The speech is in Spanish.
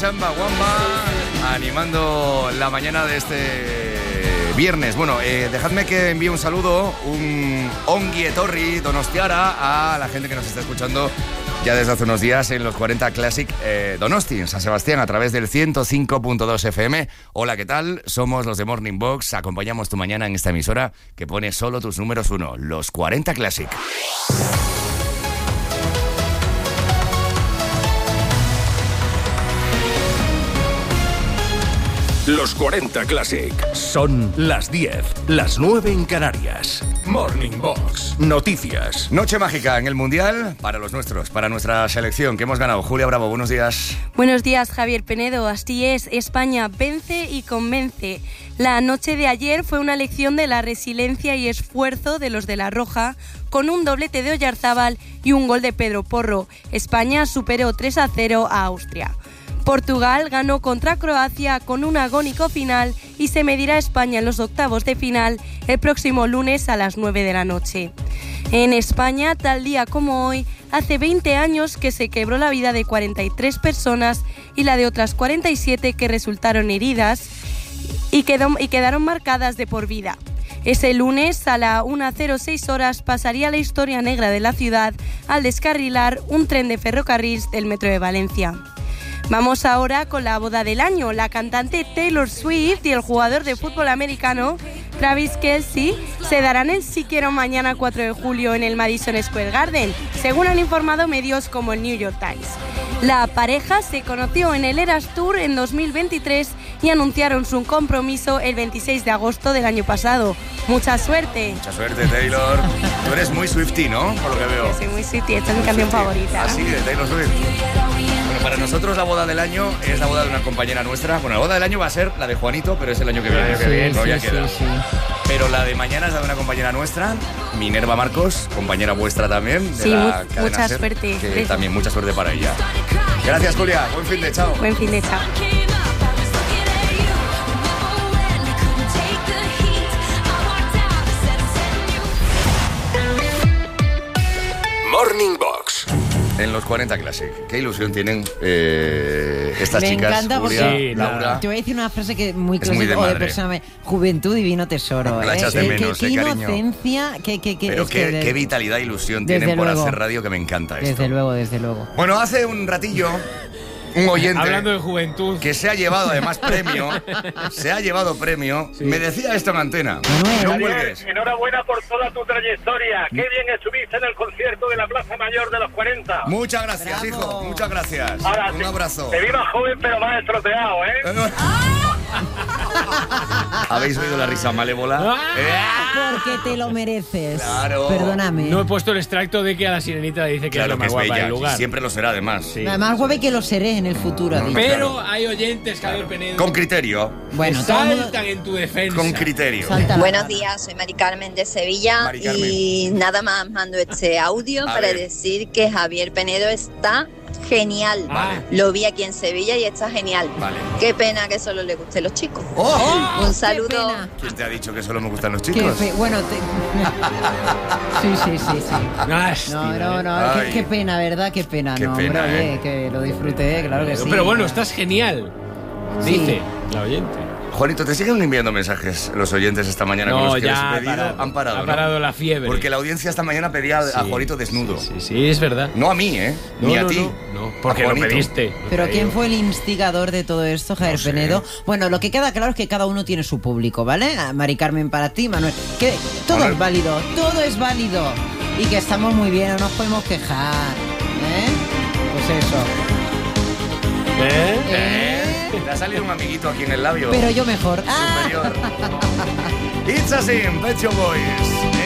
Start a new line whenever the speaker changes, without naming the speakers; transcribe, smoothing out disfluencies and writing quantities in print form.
Chumbawamba, animando la mañana de este viernes. Bueno, dejadme que envíe un saludo, un ongi etorri donostiara a la gente que nos está escuchando ya desde hace unos días en los 40 Classic Donosti, en San Sebastián, a través del 105.2 FM. Hola, ¿qué tal? Somos los de Morning Box. Acompañamos tu mañana en esta emisora que pone solo tus números uno, los 40 Classic.
Los 40 Classic. Son las 10, las 9 en Canarias. Morning Box. Noticias.
Noche mágica en el Mundial para los nuestros, para nuestra selección que hemos ganado. Julia Bravo, buenos días.
Buenos días, Javier Penedo. Así es, España vence y convence. La noche de ayer fue una lección de la resiliencia y esfuerzo de los de la Roja, con un doblete de Oyarzábal y un gol de Pedro Porro. España superó 3-0 a Austria. Portugal ganó contra Croacia con un agónico final y se medirá a España en los octavos de final el próximo lunes a las 9 de la noche. En España, tal día como hoy, hace 20 años que se quebró la vida de 43 personas y la de otras 47 que resultaron heridas y quedaron marcadas de por vida. Ese lunes, a las 1:06 horas, pasaría la historia negra de la ciudad al descarrilar un tren de ferrocarril del metro de Valencia. Vamos ahora con la boda del año. La cantante Taylor Swift y el jugador de fútbol americano Travis Kelce se darán el sí quiero mañana 4 de julio en el Madison Square Garden, según han informado medios como el New York Times. La pareja se conoció en el Eras Tour en 2023 y anunciaron su compromiso el 26 de agosto del año pasado. ¡Mucha suerte!
Mucha suerte, Taylor. Tú eres muy Swiftie, ¿no? Por lo que veo.
Yo soy muy Swiftie, esta es mi canción favorita.
Ah, sí, de Taylor Swift. Bueno, para nosotros la boda del año es la boda de una compañera nuestra. Bueno, la boda del año va a ser la de Juanito, pero es el año que viene. No, ya queda.
Sí.
Pero la de mañana es la de una compañera nuestra, Minerva Marcos, compañera vuestra también. De
sí,
la
mucha
Ser,
suerte.
Que también mucha suerte para ella. Gracias, Julia. Buen fin de chao.
Buen fin de chao.
Morning Box.
En los 40 Classic. Qué ilusión tienen estas
Me
chicas,
encanta
Julia,
porque
Laura.
te voy a decir una frase que muy
Es muy de
clásica, o de
madre.
persona, juventud divino tesoro.
La echas de menos,
qué
cariño.
inocencia,
Pero qué vitalidad e ilusión
desde
tienen por
luego.
hacer radio, que me encanta esto.
Desde luego.
Bueno, hace un ratillo, un oyente
hablando de juventud,
que se ha llevado además premio, me decía esto en antena.
Manuel.
No
Javier,
cuelgues.
enhorabuena por toda tu trayectoria. Qué bien estuviste en el concierto de la Plaza Mayor de los 40.
Muchas gracias,
Bravo.
hijo. Muchas gracias.
Ahora,
Un abrazo.
Te vi más joven pero más estropeado, ¿eh?
¿Habéis oído la risa malévola?
Porque te lo mereces.
Claro.
Perdóname.
no he puesto el extracto de que a la sirenita le dice que
Claro
es
que
lo
es
más guapa
bella.
del lugar.
Siempre lo será, además.
Sí.
Además, guave que lo seré en el futuro.
No,
dice.
Pero
Claro.
hay oyentes, Javier Penedo,
Con criterio.
Bueno,
que
todo el mundo-
saltan en tu defensa.
Con criterio.
salta la
Buenos
barra.
días, soy Mari Carmen de Sevilla
Mari Carmen.
y nada más mando este audio
A
para
ver.
decir que Javier Penedo está genial.
Vale.
Lo vi aquí en Sevilla y está genial.
Vale.
Qué pena que solo le gusten los chicos.
¡Oh!
Un
Qué
saludo.
pena.
¿Quién te ha dicho que solo me gustan los
Qué
chicos?
bueno, sí.
Lástima,
No,
Ay.
qué pena, ¿verdad? Qué pena.
Qué
no,
pena,
hombre,
¿eh?
oye, que lo disfruté, claro que sí.
Pero bueno, estás genial,
Sí.
dice la oyente.
Juanito, ¿te siguen enviando mensajes los oyentes esta mañana con
No,
los que les
ya
he pedido? Han parado,
ha
¿no?
parado la fiebre.
Porque la audiencia esta mañana pedía a
Sí,
Juanito desnudo.
Sí, es verdad.
No a mí, ¿eh? Ni a ti.
No, porque
A
lo
Juanito.
pediste.
Pero ¿quién fue el instigador de todo esto, Javier
No sé.
Penedo? Bueno, lo que queda claro es que cada uno tiene su público, ¿vale? Mari Carmen para ti, Manuel. Que todo
Manuel.
es válido. Y que estamos muy bien, no nos podemos quejar. Pues eso.
Te ha salido un amiguito aquí en el labio.
Pero yo mejor.
Superior. It's a Sin, Pet Shop Boys.